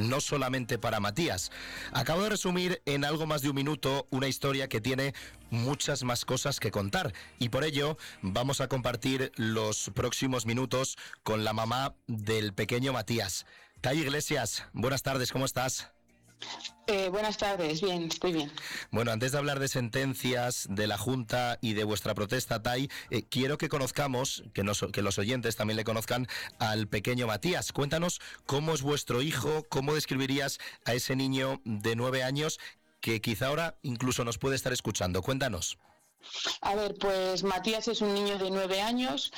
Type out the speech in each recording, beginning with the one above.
no solamente para Matías. Acabo de resumir en algo más de un minuto una historia que tiene muchas más cosas que contar, y por ello vamos a compartir los próximos minutos con la mamá del pequeño Matías. Tai Iglesias, buenas tardes, ¿cómo estás? Buenas tardes, bien, estoy bien. Bueno, antes de hablar de sentencias, de la Junta y de vuestra protesta, Tai, quiero que conozcamos, que los oyentes también le conozcan al pequeño Matías. Cuéntanos cómo es vuestro hijo, cómo describirías a ese niño de 9 años que quizá ahora incluso nos puede estar escuchando. Cuéntanos. A ver, pues Matías es un niño de 9 años,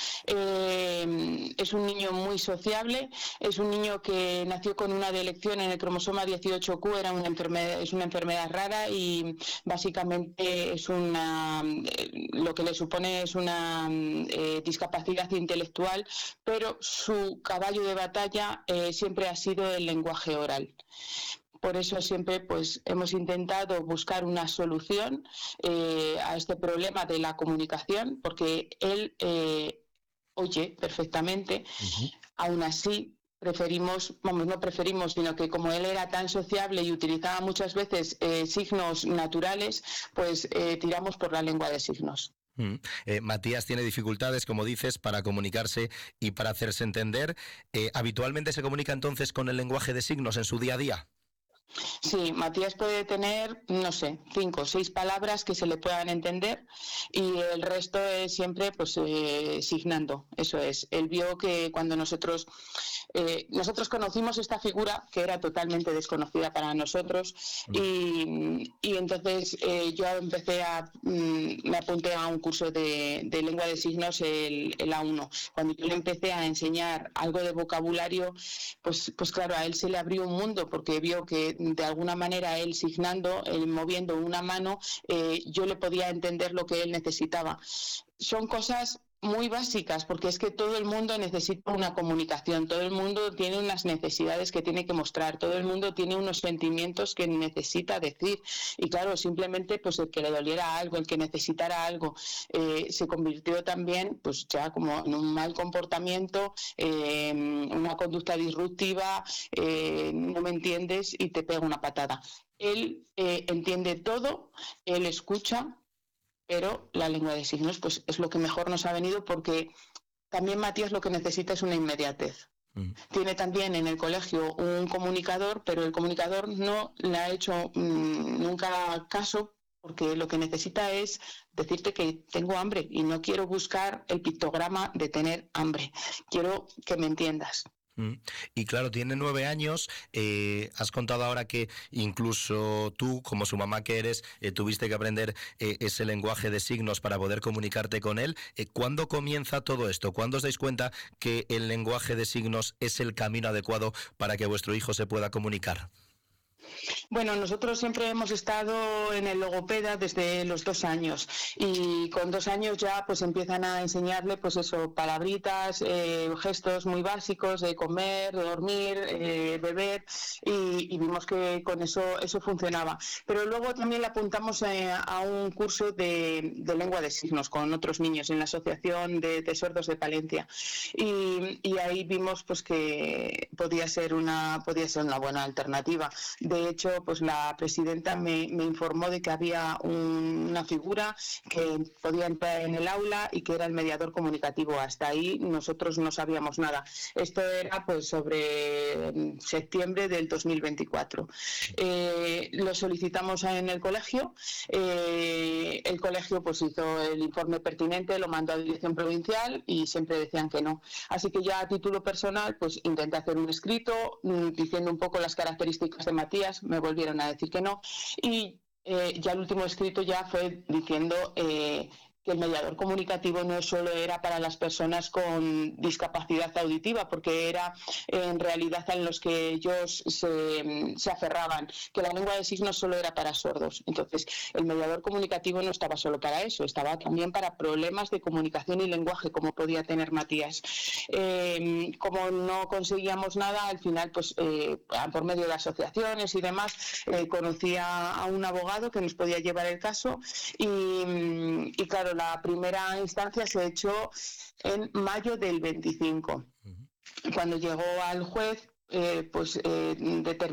es un niño muy sociable, es un niño que nació con una delección en el cromosoma 18Q, es una enfermedad rara y básicamente es lo que le supone es una discapacidad intelectual, pero su caballo de batalla siempre ha sido el lenguaje oral. Por eso siempre pues hemos intentado buscar una solución a este problema de la comunicación, porque él oye perfectamente. Aún así no preferimos, sino que como él era tan sociable y utilizaba muchas veces signos naturales, pues tiramos por la lengua de signos. Matías tiene dificultades, como dices, para comunicarse y para hacerse entender. ¿Habitualmente se comunica entonces con el lenguaje de signos en su día a día? Sí, Matías puede tener, 5 o 6 palabras que se le puedan entender y el resto es siempre pues signando, eso es. Él vio que cuando nosotros conocimos esta figura que era totalmente desconocida para nosotros y entonces yo me apunté a un curso de lengua de signos, el A1. Cuando yo le empecé a enseñar algo de vocabulario, pues claro, a él se le abrió un mundo porque vio que de alguna manera él signando, él moviendo una mano, yo le podía entender lo que él necesitaba. Son cosas muy básicas, porque es que todo el mundo necesita una comunicación, todo el mundo tiene unas necesidades que tiene que mostrar, todo el mundo tiene unos sentimientos que necesita decir, y claro, simplemente pues el que le doliera algo, el que necesitara algo, se convirtió también pues ya como en un mal comportamiento, una conducta disruptiva, no me entiendes y te pega una patada. Él entiende todo, él escucha, pero la lengua de signos pues es lo que mejor nos ha venido, porque también Matías lo que necesita es una inmediatez. Tiene también en el colegio un comunicador, pero el comunicador no le ha hecho nunca caso, porque lo que necesita es decirte que tengo hambre y no quiero buscar el pictograma de tener hambre, quiero que me entiendas. Y claro, tiene 9 años, has contado ahora que incluso tú, como su mamá que eres, tuviste que aprender ese lenguaje de signos para poder comunicarte con él. ¿Cuándo comienza todo esto? ¿Cuándo os dais cuenta que el lenguaje de signos es el camino adecuado para que vuestro hijo se pueda comunicar? Bueno, nosotros siempre hemos estado en el logopeda desde los 2 años y con 2 años ya pues empiezan a enseñarle pues eso, palabritas, gestos muy básicos de comer, de dormir, beber y vimos que con eso funcionaba. Pero luego también le apuntamos a un curso de lengua de signos con otros niños en la Asociación de Sordos de Palencia y ahí vimos pues que podía ser una buena alternativa. De hecho, pues la presidenta me informó de que había una figura que podía entrar en el aula y que era el mediador comunicativo. Hasta ahí nosotros no sabíamos nada. Esto era pues sobre septiembre del 2024. Lo solicitamos en el colegio. El colegio pues hizo el informe pertinente, lo mandó a dirección provincial y siempre decían que no. Así que ya a título personal pues intenté hacer un escrito diciendo un poco las características de Matías. Me volvieron a decir que no y ya el último escrito ya fue diciendo que el mediador comunicativo no solo era para las personas con discapacidad auditiva, porque era en realidad en los que ellos se aferraban, que la lengua de signos solo era para sordos. Entonces, el mediador comunicativo no estaba solo para eso, estaba también para problemas de comunicación y lenguaje, como podía tener Matías. Como no conseguíamos nada, al final, pues por medio de asociaciones y demás, conocí a un abogado que nos podía llevar el caso y claro, la primera instancia se echó en mayo del 25. Cuando llegó al juez, determinó